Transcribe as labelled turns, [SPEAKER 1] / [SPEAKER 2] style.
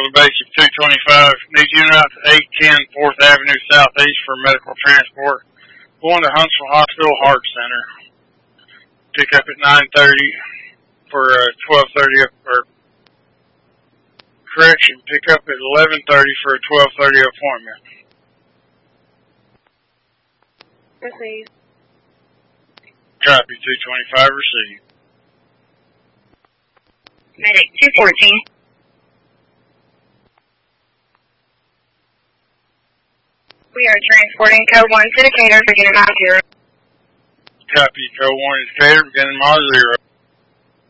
[SPEAKER 1] the basic 225. Need unit out to 810 4th Avenue Southeast for medical transport. Going to Huntsville Hospital Heart Center. Pick up at 9:30 for 12:30 or correction. Pick up at 11:30 for a 12:30 appointment.
[SPEAKER 2] Received.
[SPEAKER 1] Copy 225 received.
[SPEAKER 2] Medic 214. We are transporting code 1 to Decatur, beginning mile 0.
[SPEAKER 1] Copy code 1 is Decatur, beginning mile 0.